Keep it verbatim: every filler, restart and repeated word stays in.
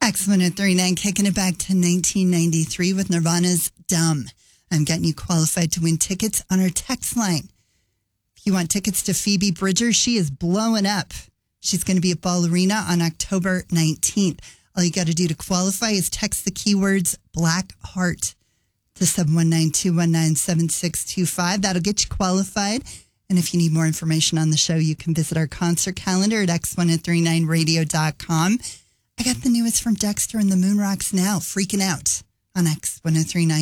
X ten thirty-nine, kicking it back to nineteen ninety-three with Nirvana's Dumb. I'm getting you qualified to win tickets on our text line. If you want tickets to Phoebe Bridgers, she is blowing up. She's going to be at Ball Arena on October nineteenth. All you got to do to qualify is text the keywords Black Heart to seven one nine, two one nine, seven six two five. That'll get you qualified. And if you need more information on the show, you can visit our concert calendar at x ten thirty-nine radio dot com. I got the newest from Dexter and the Moon Rocks now, freaking out on X ten thirty-nine.